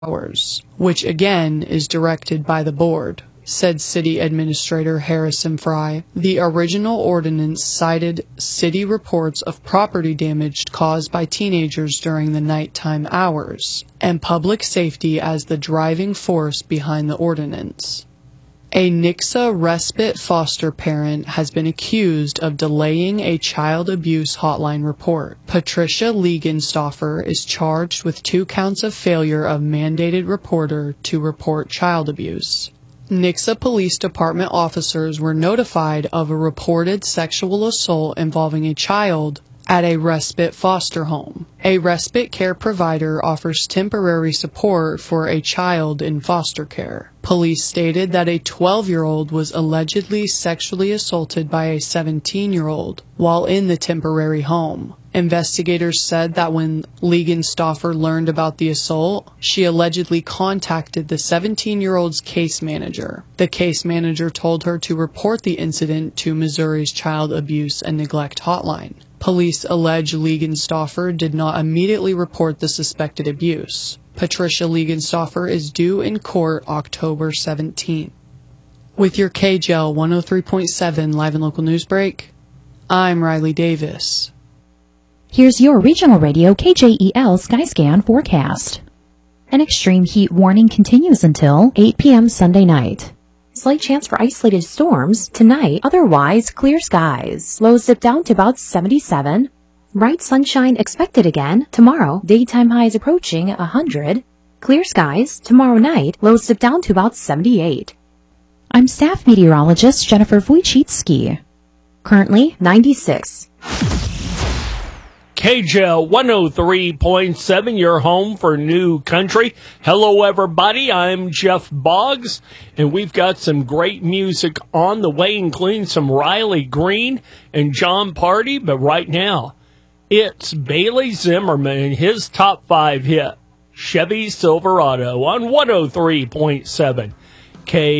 hours, which again is directed by the board, said City Administrator Harrison Fry. The original ordinance cited city reports of property damage caused by teenagers during the nighttime hours and public safety as the driving force behind the ordinance. A Nixa respite foster parent has been accused of delaying a child abuse hotline report. Patricia Liegenstoffer is charged with 2 counts of failure of mandated reporter to report child abuse. Nixa Police Department officers were notified of a reported sexual assault involving a child at a respite foster home. A respite care provider offers temporary support for a child in foster care. Police stated that a 12-year-old was allegedly sexually assaulted by a 17-year-old while in the temporary home. Investigators said that when Liegenstoffer learned about the assault, she allegedly contacted the 17-year-old's case manager. The case manager told her to report the incident to Missouri's Child Abuse and Neglect Hotline. Police allege Liegenstoffer did not immediately report the suspected abuse. Patricia Liegenstoffer is due in court October 17th. With your KJL 103.7 live and local news break, I'm Riley Davis. Here's your regional radio KJEL Skyscan forecast. An extreme heat warning continues until 8 p.m. Sunday night. Slight chance for isolated storms tonight, otherwise clear skies. Lows dip down to about 77. Bright sunshine expected again tomorrow. Daytime highs approaching 100. Clear skies tomorrow night. Lows dip down to about 78. I'm staff meteorologist Jennifer Wojcicki. Currently 96. KJL 103.7, your home for new country. Hello, everybody. I'm Jeff Boggs, and we've got some great music on the way, including some Riley Green and John Party. But right now, it's Bailey Zimmerman and his top 5 hit, Chevy Silverado, on 103.7 K.